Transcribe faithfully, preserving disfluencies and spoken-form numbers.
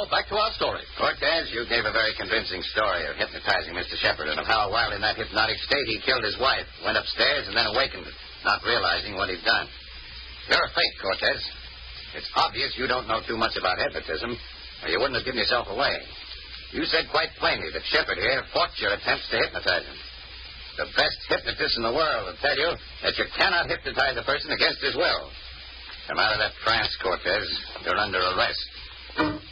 back to our story. Cortez, you gave a very convincing story of hypnotizing Mister Shepard and of how, while in that hypnotic state, he killed his wife, went upstairs, and then awakened, not realizing what he'd done. You're a fake, Cortez. It's obvious you don't know too much about hypnotism, or you wouldn't have given yourself away. You said quite plainly that Shepard here fought your attempts to hypnotize him. The best hypnotist in the world will tell you that you cannot hypnotize a person against his will. Come out of that trance, Cortez. You're under arrest.